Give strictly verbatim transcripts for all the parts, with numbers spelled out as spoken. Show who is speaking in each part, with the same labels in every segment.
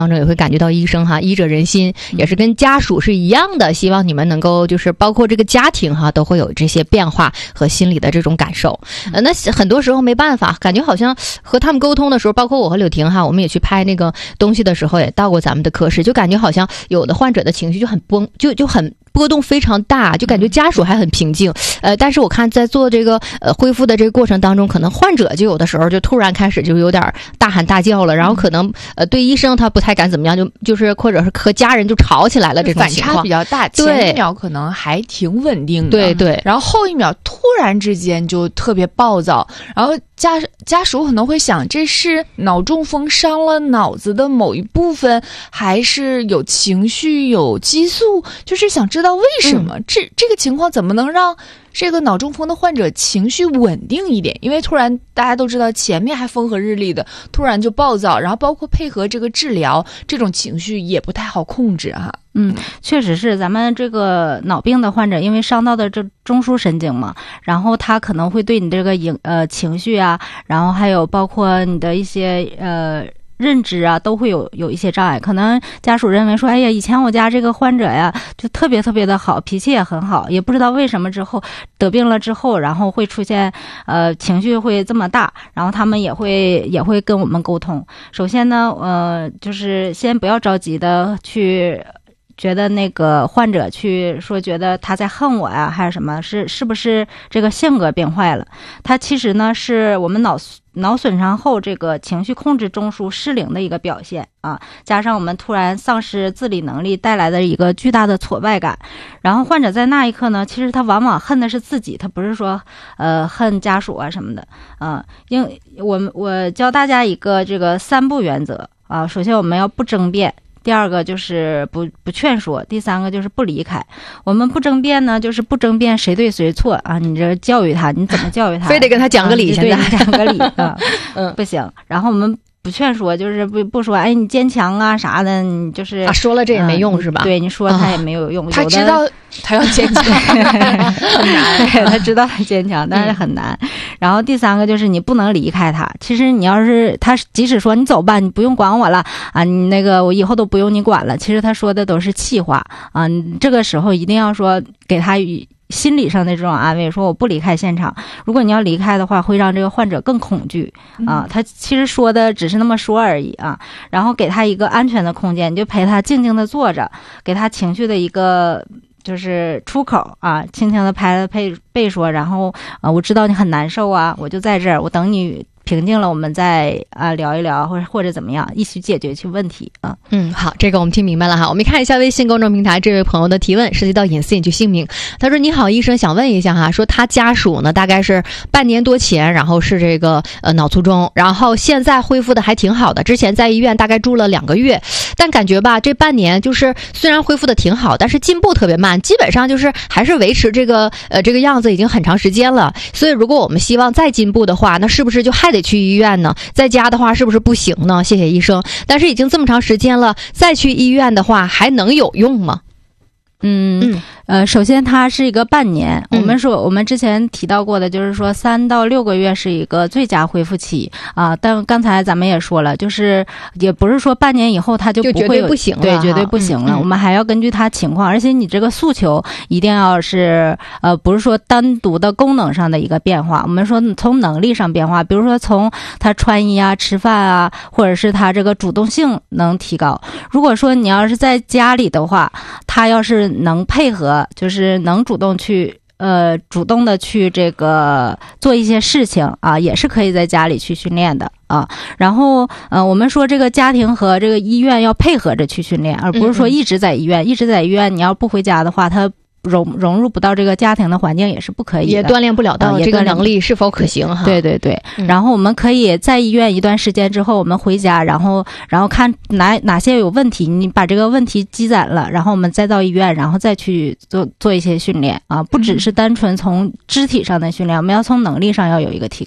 Speaker 1: 当中也会感觉到医生哈，医者仁心，也是跟家属是一样的，希望你们能够就是包括这个家庭哈，都会有这些变化和心理的这种感受。呃，那很多时候没办法，感觉好像和他们沟通的时候，包括我和柳婷哈，我们也去拍那个东西的时候，也到过咱们的科室，就感觉好像有的患者的情绪就很崩，就就很波动非常大，就感觉家属还很平静。呃，但是我看在做这个呃恢复的这个过程当中，可能患者就有的时候就突然开始就有点大喊大叫了，然后可能呃对医生他不太敢怎么样，就就是或者是和家人就吵起来了，这种情况
Speaker 2: 反差比较大。前一秒可能还挺稳定的，
Speaker 1: 对对，
Speaker 2: 然后后一秒突然之间就特别暴躁，然后家家属可能会想，这是脑中风伤了脑子的某一部分，还是有情绪有激素，就是想知道为什么、嗯、这这个情况怎么能让这个脑中风的患者情绪稳定一点，因为突然大家都知道前面还风和日丽的，突然就暴躁，然后包括配合这个治疗，这种情绪也不太好控制哈。
Speaker 3: 嗯，确实是咱们这个脑病的患者，因为伤到的这中枢神经嘛，然后他可能会对你这个影呃情绪啊，然后还有包括你的一些呃认知啊，都会有有一些障碍。可能家属认为说，哎呀，以前我家这个患者呀，就特别特别的好，脾气也很好，也不知道为什么之后得病了之后，然后会出现呃情绪会这么大，然后他们也会也会跟我们沟通。首先呢，呃，就是先不要着急的去觉得那个患者去说觉得他在恨我呀，还是什么，是是不是这个性格变坏了？他其实呢是我们脑脑损伤后这个情绪控制中枢失灵的一个表现啊，加上我们突然丧失自理能力带来的一个巨大的挫败感，然后患者在那一刻呢，其实他往往恨的是自己，他不是说呃恨家属啊什么的啊。因为我我教大家一个这个三不原则啊，首先我们要不争辩。第二个就是不不劝说，第三个就是不离开。我们不争辩呢，就是不争辩谁对谁错啊！你这教育他，你怎么教育他？
Speaker 1: 非得跟他讲个理，现在、
Speaker 3: 啊、讲个理啊，嗯，不行。然后我们不劝说，就是不不说，哎，你坚强啊啥的，你就是
Speaker 1: 啊，说了这也没用、嗯、是吧？
Speaker 3: 对，你说他也没有用。
Speaker 2: 啊、他知道他要坚强，很难。
Speaker 3: 对，他知道他坚强，但是很难。嗯、然后第三个就是你不能离开他。其实你要是他即使说你走吧，你不用管我了啊，你那个我以后都不用你管了。其实他说的都是气话啊。这个时候一定要说给他心理上的这种安慰，说我不离开现场。如果你要离开的话，会让这个患者更恐惧啊。他其实说的只是那么说而已啊。然后给他一个安全的空间，你就陪他静静的坐着，给他情绪的一个就是出口啊，轻轻的拍了背背说，然后啊，我知道你很难受啊，我就在这儿，我等你平静了，我们再啊聊一聊，或者或者怎么样，一起解决去问题啊。
Speaker 1: 嗯，好，这个我们听明白了哈。我们看一下微信公众平台这位朋友的提问，涉及到隐私隐去姓名。他说：“你好，医生，想问一下哈，说他家属呢，大概是半年多前，然后是这个呃脑卒中，然后现在恢复的还挺好的，之前在医院大概住了两个月，但感觉吧，这半年就是虽然恢复的挺好，但是进步特别慢，基本上就是还是维持这个呃这个样子已经很长时间了。所以如果我们希望再进步的话，那是不是就还得去医院呢？在家的话是不是不行呢？谢谢医生。但是已经这么长时间了，再去医院的话还能有用吗？”
Speaker 3: 嗯嗯呃，首先它是一个半年，我们说我们之前提到过的，就是说三到六个月是一个最佳恢复期啊。但刚才咱们也说了，就是也不是说半年以后它就不会有，
Speaker 1: 就绝对不行了，
Speaker 3: 对，绝对不行了。嗯嗯、我们还要根据它情况，而且你这个诉求一定要是呃，不是说单独的功能上的一个变化，我们说从能力上变化，比如说从他穿衣啊、吃饭啊，或者是他这个主动性能提高。如果说你要是在家里的话，他要是能配合，就是能主动去呃主动的去这个做一些事情啊，也是可以在家里去训练的啊。然后呃我们说这个家庭和这个医院要配合着去训练，而不是说一直在医院，嗯嗯一直在医院，你要不回家的话，他融融入不到这个家庭的环境也是不可以的，
Speaker 1: 也锻炼不了到这个能力是否可行哈。
Speaker 3: 对对对、嗯、然后我们可以在医院一段时间之后，我们回家，然后然后看哪哪些有问题，你把这个问题积攒了，然后我们再到医院，然后再去做做一些训练啊，不只是单纯从肢体上的训练，我们要从能力上要有一个提高。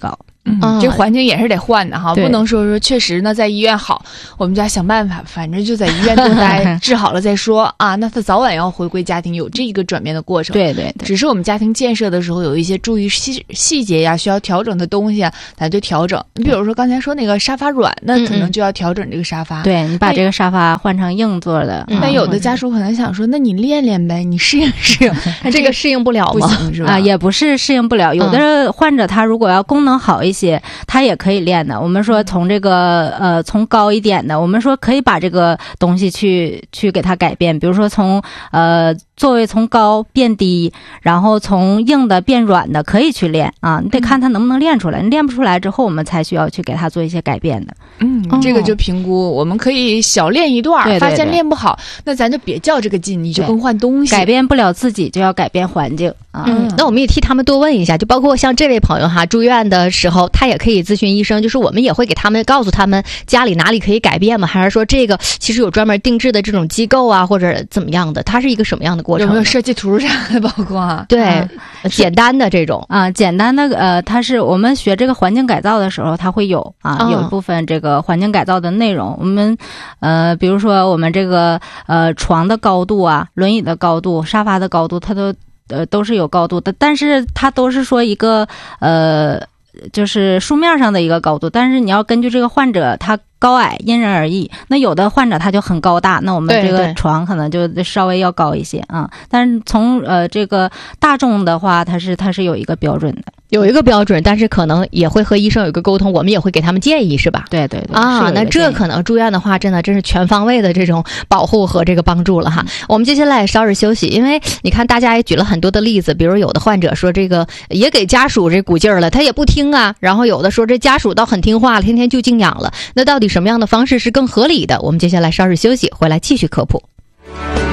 Speaker 2: 嗯，
Speaker 1: 嗯
Speaker 2: 这环境也是得换的哈，
Speaker 1: 对
Speaker 2: 不能说说确实呢在医院好，我们就要想办法，反正就在医院多待，治好了再说啊。那他早晚要回归家庭，有这一个转变的过程。
Speaker 3: 对对对，
Speaker 2: 只是我们家庭建设的时候有一些注意细细节呀，需要调整的东西啊，咱就调整。你比如说刚才说那个沙发软，那可能就要调整这个沙发。
Speaker 3: 对你把这个沙发换成硬座的，
Speaker 1: 嗯
Speaker 2: 但有的家属可能想说，那你练练呗，你适应适应，那
Speaker 1: 这个适应不了
Speaker 2: 不
Speaker 1: 吗？
Speaker 2: 行是吧？
Speaker 3: 啊，也不是适应不了。有的患者他如果要功能好一些，他也可以练的。我们说从这个呃从高一点的，我们说可以把这个东西去去给它改变，比如说从呃座位从高变低，然后从硬的变软的，可以去练啊。你得看他能不能练出来，你练不出来之后，我们才需要去给他做一些改变的。
Speaker 2: 嗯，这个就评估，我们可以小练一段，
Speaker 3: 对对对
Speaker 2: 发现练不好，那咱就别较这个劲，你就更换东西。
Speaker 3: 改变不了自己，就要改变环境啊。
Speaker 1: 嗯，那我们也替他们多问一下，就包括像这位朋友哈，住院的时候，他也可以咨询医生，就是我们也会给他们告诉他们家里哪里可以改变吗？还是说这个其实有专门定制的这种机构啊，或者怎么样的？它是一个什么样的过程呢？
Speaker 2: 有没有设计图啥的？包括啊，
Speaker 1: 对、
Speaker 3: 啊
Speaker 1: 简单的这种
Speaker 3: 啊，简单的呃，它是我们学这个环境改造的时候，它会有啊，
Speaker 1: 哦
Speaker 3: 有一部分这个环境改造的内容。我们呃，比如说我们这个呃床的高度啊，轮椅的高度，沙发的高度，它都呃都是有高度的，但是它都是说一个呃。就是书面上的一个高度，但是你要根据这个患者他高矮因人而异。那有的患者他就很高大，那我们这个
Speaker 1: 对对
Speaker 3: 床可能就稍微要高一些啊。但是从呃这个大众的话，它是它是有一个标准的。
Speaker 1: 有一个标准，但是可能也会和医生有一个沟通，我们也会给他们建议，是吧？
Speaker 3: 对对对
Speaker 1: 啊，那这可能住院的话，真的真是全方位的这种保护和这个帮助了哈。我们接下来稍事休息，因为你看大家也举了很多的例子，比如有的患者说这个也给家属这鼓劲儿了，他也不听啊，然后有的说这家属倒很听话了，天天就静养了，那到底什么样的方式是更合理的？我们接下来稍事休息，回来继续科普。